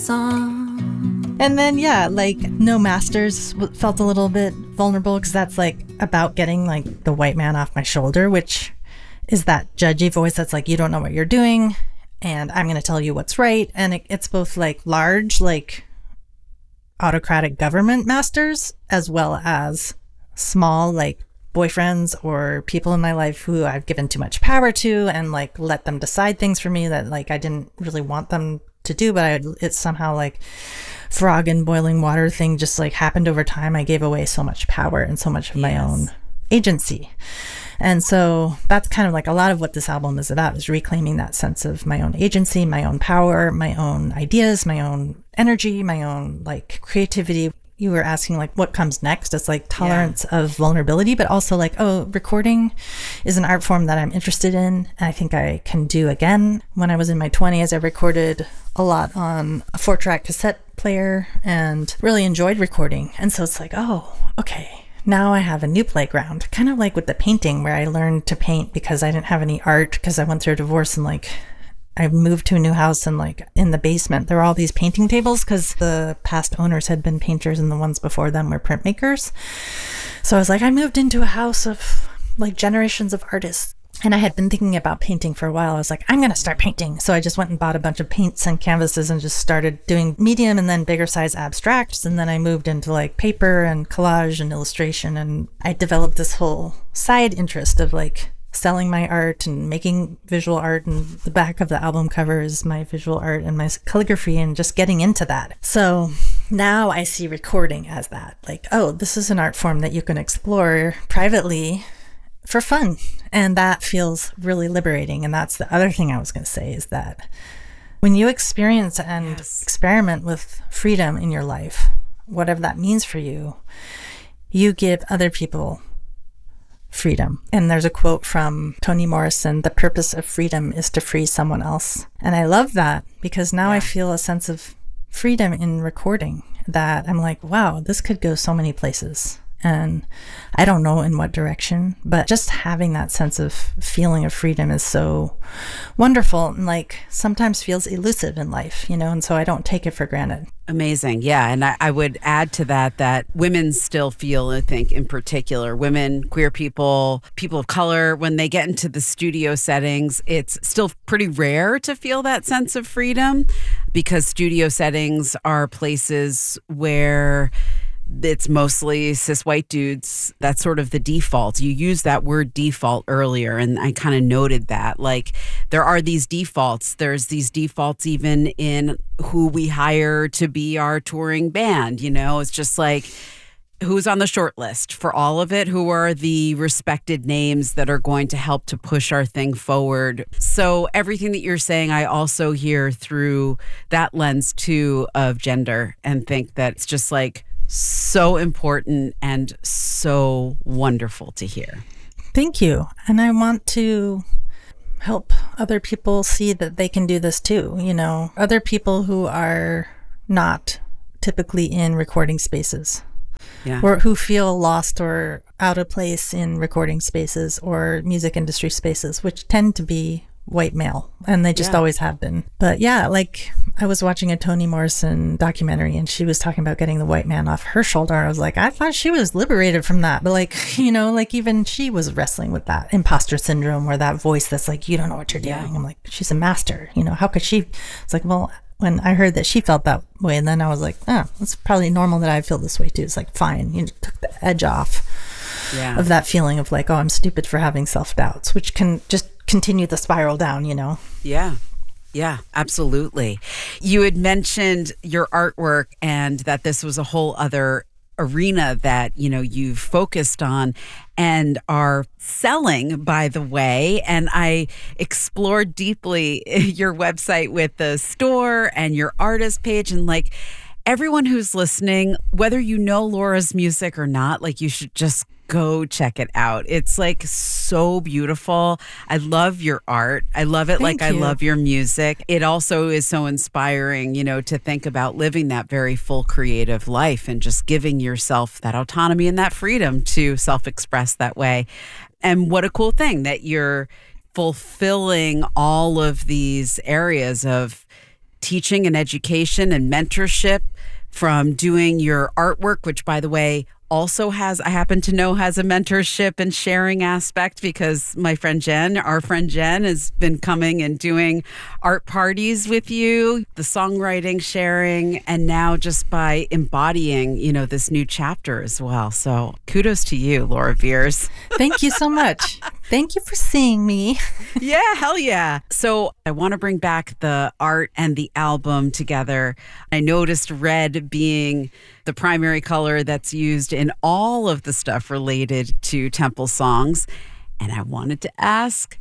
song. And then, yeah, like No Masters felt a little bit vulnerable because that's like about getting like the white man off my shoulder, which is that judgy voice that's like, you don't know what you're doing and I'm going to tell you what's right. And it's both like large, like autocratic government masters as well as small, like boyfriends or people in my life who I've given too much power to and like let them decide things for me that like I didn't really want them to do, but it's somehow like frog in boiling water thing just like happened over time. I gave away so much power and so much of my own agency. And so that's kind of like a lot of what this album is about, is reclaiming that sense of my own agency, my own power, my own ideas, my own energy, my own like creativity. You were asking like what comes next. It's like tolerance of vulnerability, but also like, oh, recording is an art form that I'm interested in. And I think I can do again. When I was in my 20s, I recorded a lot on a 4-track cassette player and really enjoyed recording. And so it's like, oh, okay, now I have a new playground. Kind of like with the painting where I learned to paint because I didn't have any art because I went through a divorce and like I moved to a new house and like in the basement there were all these painting tables because the past owners had been painters and the ones before them were printmakers. So I was like, I moved into a house of like generations of artists and I had been thinking about painting for a while. I was like, I'm going to start painting. So I just went and bought a bunch of paints and canvases and just started doing medium and then bigger size abstracts. And then I moved into like paper and collage and illustration. And I developed this whole side interest of like selling my art and making visual art, and the back of the album cover is my visual art and my calligraphy and just getting into that. So now I see recording as that, like, oh, this is an art form that you can explore privately for fun. And that feels really liberating. And that's the other thing I was going to say is that when you experience and experiment with freedom in your life, whatever that means for you, you give other people freedom. And there's a quote from Toni Morrison, "The purpose of freedom is to free someone else." And I love that because now I feel a sense of freedom in recording that I'm like, wow, this could go so many places. And I don't know in what direction, but just having that sense of feeling of freedom is so wonderful and like sometimes feels elusive in life, you know, and so I don't take it for granted. Amazing. Yeah. And I would add to that women still feel, I think, in particular, women, queer people, people of color, when they get into the studio settings, it's still pretty rare to feel that sense of freedom because studio settings are places where it's mostly cis white dudes. That's sort of the default. You used that word default earlier, and I kind of noted that. Like, there are these defaults. There's these defaults even in who we hire to be our touring band. You know, it's just like, who's on the short list for all of it? Who are the respected names that are going to help to push our thing forward? So everything that you're saying, I also hear through that lens too of gender, and think that it's just like, so important and so wonderful to hear. Thank you. And I want to help other people see that they can do this too. You know, other people who are not typically in recording spaces or who feel lost or out of place in recording spaces or music industry spaces, which tend to be white male, and they just always have been. But yeah, like I was watching a Toni Morrison documentary and she was talking about getting the white man off her shoulder. I was like, I thought she was liberated from that, but like, you know, like even she was wrestling with that imposter syndrome or that voice that's like, you don't know what you're doing. I'm like, she's a master, you know, how could she? It's like, well, when I heard that she felt that way, and then I was like, oh, it's probably normal that I feel this way too. It's like, fine, you took the edge off of that feeling of like, oh, I'm stupid for having self-doubts, which can just continue the spiral down, you know? Yeah, absolutely. You had mentioned your artwork and that this was a whole other arena that, you know, you've focused on and are selling, by the way. And I explored deeply your website with the store and your artist page, and like everyone who's listening, whether you know Laura's music or not, like you should just go check it out. It's like so beautiful. I love your art. I love it. Thank I you. love your music. It also is so inspiring, you know, to think about living that very full creative life and just giving yourself that autonomy and that freedom to self-express that way. And what a cool thing that you're fulfilling all of these areas of teaching and education and mentorship, from doing your artwork, which, by the way, also has, I happen to know, has a mentorship and sharing aspect, because my friend Jen, our friend Jen, has been coming and doing art parties with you, the songwriting, sharing, and now just by embodying, this new chapter as well. So kudos to you, Laura Veirs. Thank you so much. Thank you for seeing me. Yeah, hell yeah. So I want to bring back the art and the album together. I noticed red being the primary color that's used in all of the stuff related to Temple songs. And I wanted to ask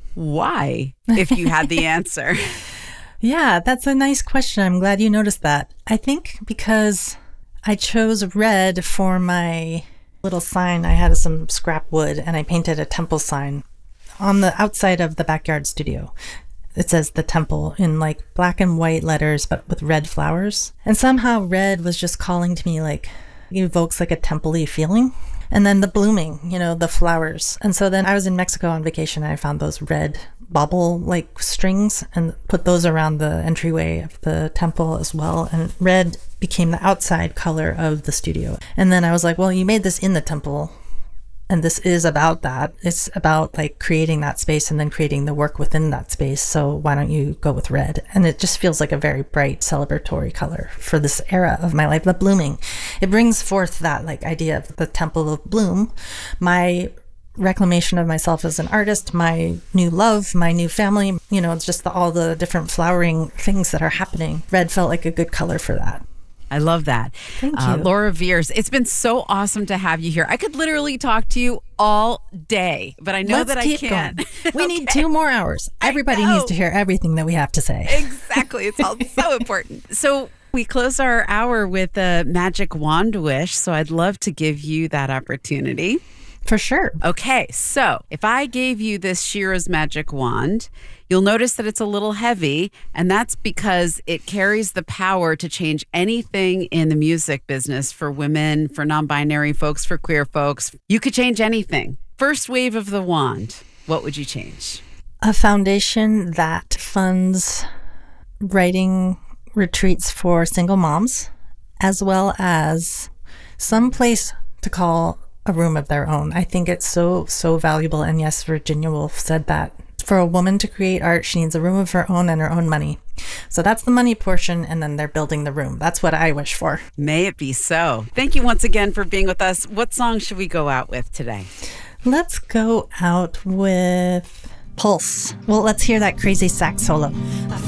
why, if you had the answer. Yeah, that's a nice question. I'm glad you noticed that. I think because I chose red for my little sign. I had some scrap wood and I painted a temple sign on the outside of the backyard studio. It says the temple in like black and white letters, but with red flowers. And somehow red was just calling to me, like it evokes like a temple-y feeling. And then the blooming, the flowers. And so then I was in Mexico on vacation and I found those red bobble like strings and put those around the entryway of the temple as well. And red became the outside color of the studio. And then I was like, well, you made this in the temple. And this is about that. It's about like creating that space and then creating the work within that space. So why don't you go with red? And it just feels like a very bright celebratory color for this era of my life, the blooming. It brings forth that like idea of the temple of bloom, my reclamation of myself as an artist, my new love, my new family. It's just all the different flowering things that are happening. Red felt like a good color for that. I love that. Thank you. Laura Veirs, it's been so awesome to have you here. I could literally talk to you all day, but I know that I can't. We need 2 more hours. Everybody needs to hear everything that we have to say. Exactly. It's all so important. So we close our hour with a magic wand wish. So I'd love to give you that opportunity. For sure. Okay, so if I gave you this Shira's magic wand, you'll notice that it's a little heavy, and that's because it carries the power to change anything in the music business for women, for non-binary folks, for queer folks. You could change anything. First wave of the wand, what would you change? A foundation that funds writing retreats for single moms, as well as some place to call a room of their own. I think it's so valuable. And yes, Virginia Woolf said that for a woman to create art, she needs a room of her own and her own money. So that's the money portion, and then they're building the room. That's what I wish for. May it be so. Thank you once again for being with us. What song should we go out with today? Let's go out with Pulse. Well, let's hear that crazy sax solo.